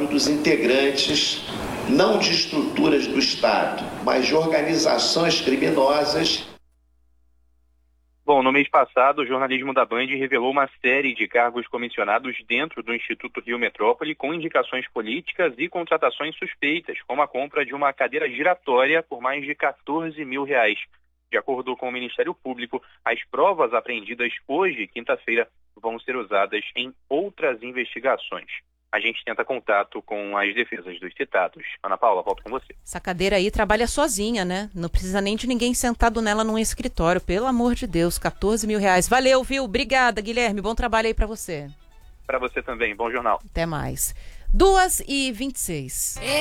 próprio dos integrantes, não de estruturas do Estado, mas de organizações criminosas. Bom, no mês passado, o jornalismo da Band revelou uma série de cargos comissionados dentro do Instituto Rio Metrópole com indicações políticas e contratações suspeitas, como a compra de uma cadeira giratória por mais de R$14 mil. De acordo com o Ministério Público, as provas apreendidas hoje, quinta-feira, vão ser usadas em outras investigações. A gente tenta contato com as defesas dos citados. Ana Paula, volto com você. Essa cadeira aí trabalha sozinha, né? Não precisa nem de ninguém sentado nela num escritório. Pelo amor de Deus, R$14 mil. Valeu, viu? Obrigada, Guilherme. Bom trabalho aí pra você. Para você também. Bom jornal. Até mais. 2h26.